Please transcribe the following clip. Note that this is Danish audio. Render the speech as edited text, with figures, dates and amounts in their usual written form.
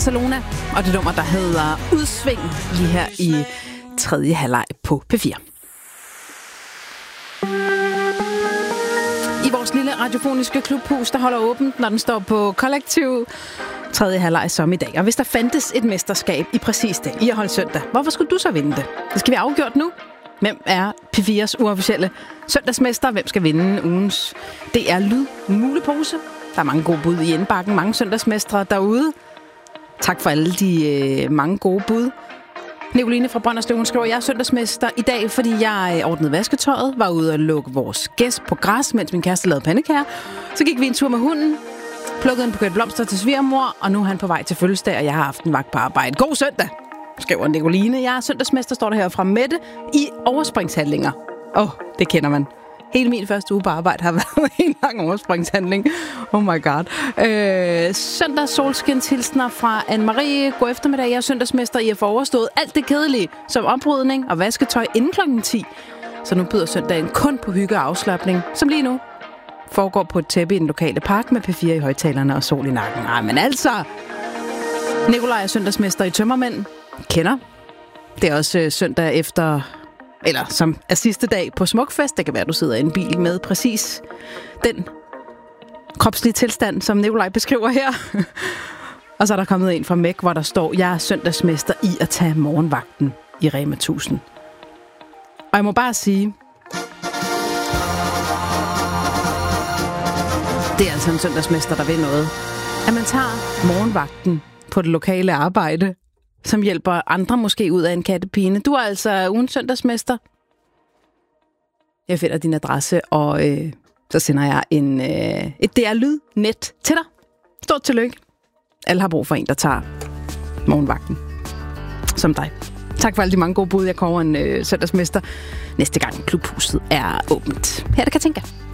Barcelona, og det nummer, der hedder Udsving, lige her i tredje halvleg på P4. I vores lille radiofoniske klubhus, der holder åbent, når den står på kollektiv tredje halvleg som i dag. Og hvis der fandtes et mesterskab i præcis det, i at holde søndag, hvorfor skulle du så vinde det? Det skal vi afgjort nu. Hvem er P4's uofficielle søndagsmester? Hvem skal vinde ugens DR Lyd mulepose? Der er mange gode bud i indbakken, mange søndagsmestre derude. Tak for alle de mange gode bud. Nicoline fra Brønderslev, hun skriver, jeg er søndagsmester i dag, fordi jeg ordnede vasketøjet, var ude og lukke vores gæst på græs, mens min kæreste lavede pandekager. Så gik vi en tur med hunden, plukkede en buket blomster til svigermor, og nu er han på vej til fødselsdag, og jeg har haft en vagt på arbejde. God søndag, skriver Nicoline. Jeg er søndagsmester, står der her fra Mette, i overspringshandlinger. Det kender man. Hele min første uge på arbejde har været en lang overspringshandling. Oh my god. Søndags solskinshilsner fra Anne-Marie. God eftermiddag, jeg er søndagsmester. I har overstået alt det kedelige, som oprydning og vasketøj inden klokken 10. Så nu byder søndagen kun på hygge og afslapning, som lige nu foregår på et tæppe i den lokale park med P4 i højtalerne og sol i nakken. Men altså, Nikolaj er søndagsmester i Tømmermænd. Kender. Det er også søndag efter, eller som er sidste dag på Smukfest. Det kan være, at du sidder i en bil med præcis den kropslige tilstand, som Nikolaj beskriver her. Og så er der kommet en fra Mæk, hvor der står, jeg er søndagsmester i at tage morgenvagten i Rema 1000. Og jeg må bare sige, det er altså en søndagsmester, der ved noget. At man tager morgenvagten på det lokale arbejde, som hjælper andre måske ud af en kattepine. Du er altså ugens søndagsmester. Jeg finder din adresse, og så sender jeg et DR Lyd-net til dig. Stort tillykke. Alle har brug for en, der tager morgenvagten. Som dig. Tak for alle de mange gode bud. Jeg kommer en søndagsmester næste gang klubhuset er åbent. Her er det Katinka.